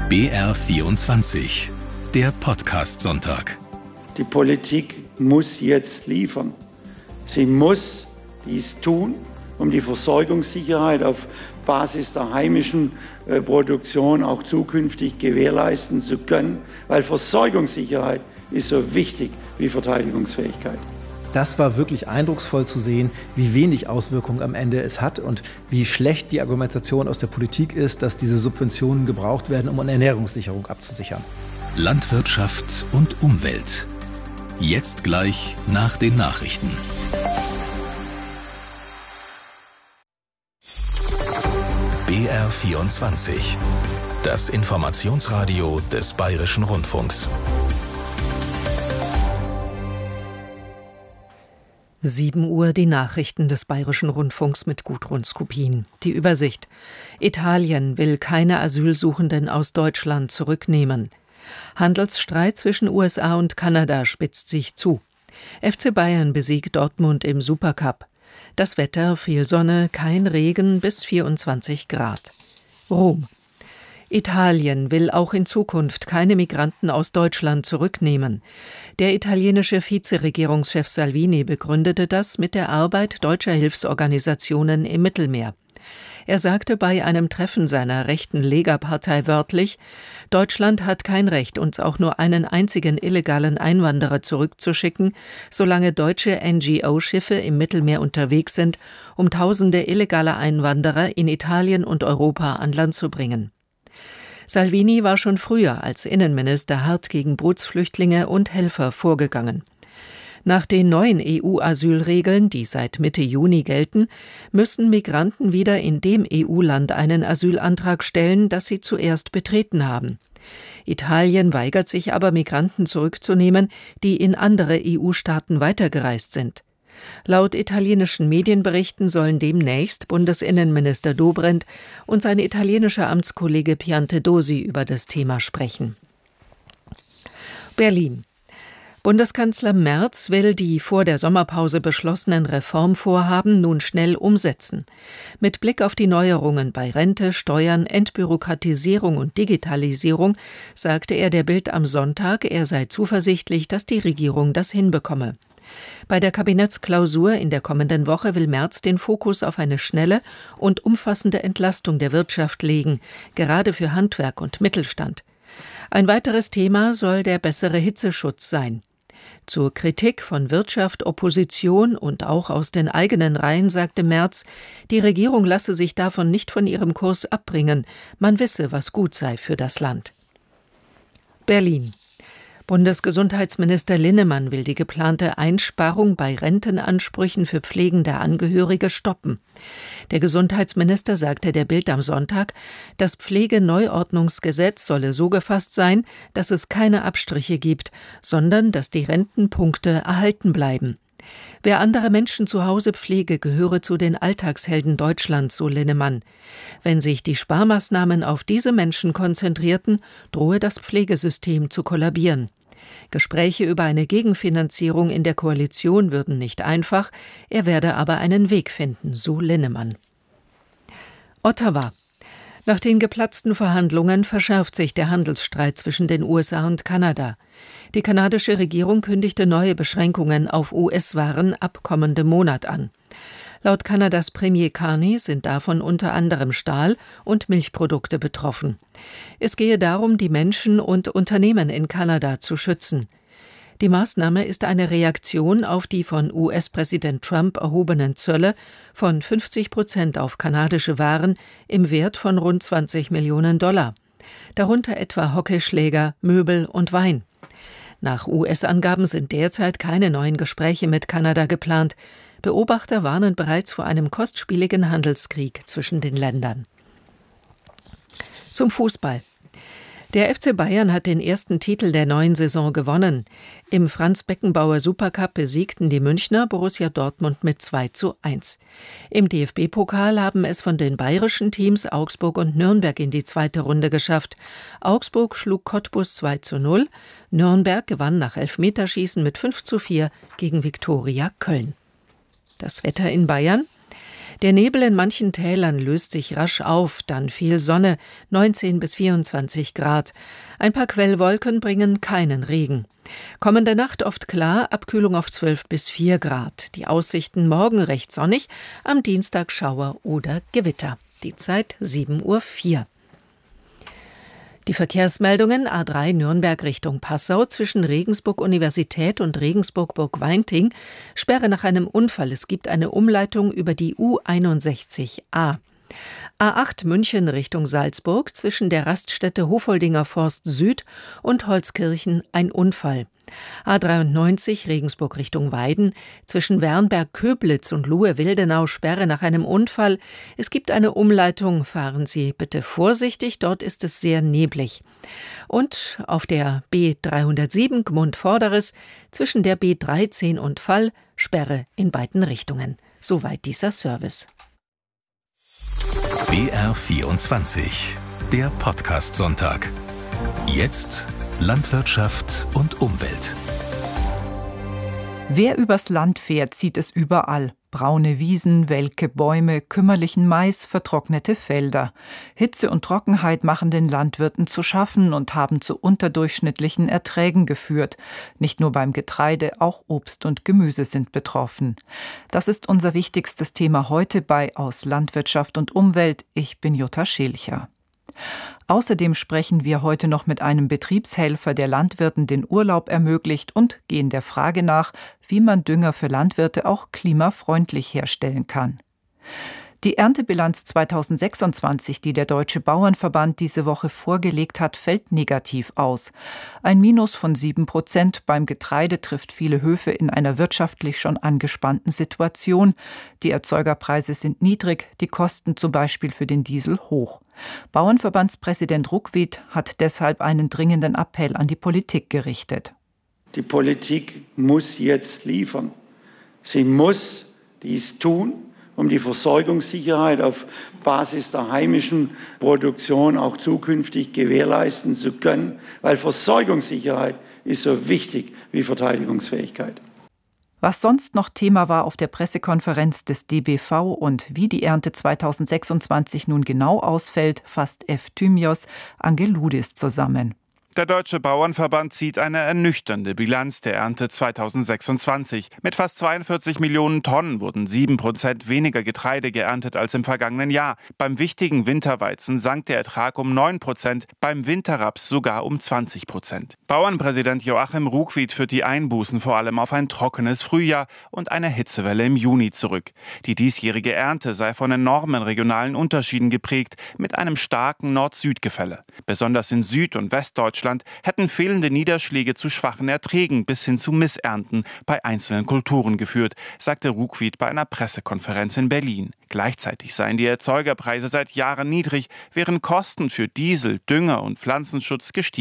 BR24, der Podcast-Sonntag. Die Politik muss jetzt liefern. Sie muss dies tun, um die Versorgungssicherheit auf Basis der heimischen Produktion auch zukünftig gewährleisten zu können, weil Versorgungssicherheit ist so wichtig wie Verteidigungsfähigkeit. Das war wirklich eindrucksvoll zu sehen, wie wenig Auswirkungen am Ende es hat und wie schlecht die Argumentation aus der Politik ist, dass diese Subventionen gebraucht werden, um eine Ernährungssicherung abzusichern. Landwirtschaft und Umwelt. Jetzt gleich nach den Nachrichten. BR24, das Informationsradio des Bayerischen Rundfunks. 7 Uhr die Nachrichten des Bayerischen Rundfunks mit Gudrun Skopin. Die Übersicht. Italien will keine Asylsuchenden aus Deutschland zurücknehmen. Handelsstreit zwischen USA und Kanada spitzt sich zu. FC Bayern besiegt Dortmund im Supercup. Das Wetter, viel Sonne, kein Regen bis 24 Grad. Rom. Italien will auch in Zukunft keine Migranten aus Deutschland zurücknehmen. Der italienische Vizeregierungschef Salvini begründete das mit der Arbeit deutscher Hilfsorganisationen im Mittelmeer. Er sagte bei einem Treffen seiner rechten Lega-Partei wörtlich: Deutschland hat kein Recht, uns auch nur einen einzigen illegalen Einwanderer zurückzuschicken, solange deutsche NGO-Schiffe im Mittelmeer unterwegs sind, um Tausende illegaler Einwanderer in Italien und Europa an Land zu bringen. Salvini war schon früher als Innenminister hart gegen Bootsflüchtlinge und Helfer vorgegangen. Nach den neuen EU-Asylregeln, die seit Mitte Juni gelten, müssen Migranten wieder in dem EU-Land einen Asylantrag stellen, das sie zuerst betreten haben. Italien weigert sich aber, Migranten zurückzunehmen, die in andere EU-Staaten weitergereist sind. Laut italienischen Medienberichten sollen demnächst Bundesinnenminister Dobrindt und sein italienischer Amtskollege Piantedosi über das Thema sprechen. Berlin. Bundeskanzler Merz will die vor der Sommerpause beschlossenen Reformvorhaben nun schnell umsetzen. Mit Blick auf die Neuerungen bei Rente, Steuern, Entbürokratisierung und Digitalisierung sagte er der Bild am Sonntag, er sei zuversichtlich, dass die Regierung das hinbekomme. Bei der Kabinettsklausur in der kommenden Woche will Merz den Fokus auf eine schnelle und umfassende Entlastung der Wirtschaft legen, gerade für Handwerk und Mittelstand. Ein weiteres Thema soll der bessere Hitzeschutz sein. Zur Kritik von Wirtschaft, Opposition und auch aus den eigenen Reihen sagte Merz, die Regierung lasse sich davon nicht von ihrem Kurs abbringen, man wisse, was gut sei für das Land. Berlin. Bundesgesundheitsminister Linnemann will die geplante Einsparung bei Rentenansprüchen für pflegende Angehörige stoppen. Der Gesundheitsminister sagte der Bild am Sonntag, das Pflegeneuordnungsgesetz solle so gefasst sein, dass es keine Abstriche gibt, sondern dass die Rentenpunkte erhalten bleiben. Wer andere Menschen zu Hause pflege, gehöre zu den Alltagshelden Deutschlands, so Linnemann. Wenn sich die Sparmaßnahmen auf diese Menschen konzentrierten, drohe das Pflegesystem zu kollabieren. Gespräche über eine Gegenfinanzierung in der Koalition würden nicht einfach, er werde aber einen Weg finden, so Linnemann. Ottawa. Nach den geplatzten Verhandlungen verschärft sich der Handelsstreit zwischen den USA und Kanada. Die kanadische Regierung kündigte neue Beschränkungen auf US-Waren ab kommendem Monat an. Laut Kanadas Premier Carney sind davon unter anderem Stahl- und Milchprodukte betroffen. Es gehe darum, die Menschen und Unternehmen in Kanada zu schützen. Die Maßnahme ist eine Reaktion auf die von US-Präsident Trump erhobenen Zölle von 50% auf kanadische Waren im Wert von rund $20 Millionen, darunter etwa Hockeyschläger, Möbel und Wein. Nach US-Angaben sind derzeit keine neuen Gespräche mit Kanada geplant. Beobachter warnen bereits vor einem kostspieligen Handelskrieg zwischen den Ländern. Zum Fußball. Der FC Bayern hat den ersten Titel der neuen Saison gewonnen. Im Franz-Beckenbauer Supercup besiegten die Münchner Borussia Dortmund mit 2:1. Im DFB-Pokal haben es von den bayerischen Teams Augsburg und Nürnberg in die zweite Runde geschafft. Augsburg schlug Cottbus 2:0, Nürnberg gewann nach Elfmeterschießen mit 5:4 gegen Viktoria Köln. Das Wetter in Bayern. Der Nebel in manchen Tälern löst sich rasch auf, dann viel Sonne, 19 bis 24 Grad. Ein paar Quellwolken bringen keinen Regen. Kommende Nacht oft klar, Abkühlung auf 12 bis 4 Grad. Die Aussichten morgen recht sonnig, am Dienstag Schauer oder Gewitter. Die Zeit 7:04 Uhr. Die Verkehrsmeldungen: A3 Nürnberg Richtung Passau zwischen Regensburg Universität und Regensburg Burgweinting. Sperre nach einem Unfall. Es gibt eine Umleitung über die U61a. A8 München Richtung Salzburg zwischen der Raststätte Hofoldinger Forst Süd und Holzkirchen ein Unfall. A93 Regensburg Richtung Weiden zwischen Wernberg-Köblitz und Luhe-Wildenau Sperre nach einem Unfall. Es gibt eine Umleitung, fahren Sie bitte vorsichtig, dort ist es sehr neblig. Und auf der B307 Gmund-Vorderes zwischen der B13 und Fall Sperre in beiden Richtungen. Soweit dieser Service. BR24, der Podcast-Sonntag. Jetzt Landwirtschaft und Umwelt. Wer übers Land fährt, sieht es überall. Braune Wiesen, welke Bäume, kümmerlichen Mais, vertrocknete Felder. Hitze und Trockenheit machen den Landwirten zu schaffen und haben zu unterdurchschnittlichen Erträgen geführt. Nicht nur beim Getreide, auch Obst und Gemüse sind betroffen. Das ist unser wichtigstes Thema heute bei Aus Landwirtschaft und Umwelt. Ich bin Jutta Schilcher. Außerdem sprechen wir heute noch mit einem Betriebshelfer, der Landwirten den Urlaub ermöglicht, und gehen der Frage nach, wie man Dünger für Landwirte auch klimafreundlich herstellen kann. Die Erntebilanz 2026, die der Deutsche Bauernverband diese Woche vorgelegt hat, fällt negativ aus. Ein Minus von 7% beim Getreide trifft viele Höfe in einer wirtschaftlich schon angespannten Situation. Die Erzeugerpreise sind niedrig, die Kosten zum Beispiel für den Diesel hoch. Bauernverbandspräsident Ruckwied hat deshalb einen dringenden Appell an die Politik gerichtet. Die Politik muss jetzt liefern. Sie muss dies tun, um die Versorgungssicherheit auf Basis der heimischen Produktion auch zukünftig gewährleisten zu können, weil Versorgungssicherheit ist so wichtig wie Verteidigungsfähigkeit. Was sonst noch Thema war auf der Pressekonferenz des DBV und wie die Ernte 2026 nun genau ausfällt, fasst Efthymios Angeloudis zusammen. Der Deutsche Bauernverband zieht eine ernüchternde Bilanz der Ernte 2026. Mit fast 42 Millionen Tonnen wurden 7% weniger Getreide geerntet als im vergangenen Jahr. Beim wichtigen Winterweizen sank der Ertrag um 9%, beim Winterraps sogar um 20%. Bauernpräsident Joachim Ruckwied führt die Einbußen vor allem auf ein trockenes Frühjahr und eine Hitzewelle im Juni zurück. Die diesjährige Ernte sei von enormen regionalen Unterschieden geprägt, mit einem starken Nord-Süd-Gefälle. Besonders in Süd- und Westdeutschland hätten fehlende Niederschläge zu schwachen Erträgen bis hin zu Missernten bei einzelnen Kulturen geführt, sagte Ruckwied bei einer Pressekonferenz in Berlin. Gleichzeitig seien die Erzeugerpreise seit Jahren niedrig, während Kosten für Diesel, Dünger und Pflanzenschutz gestiegen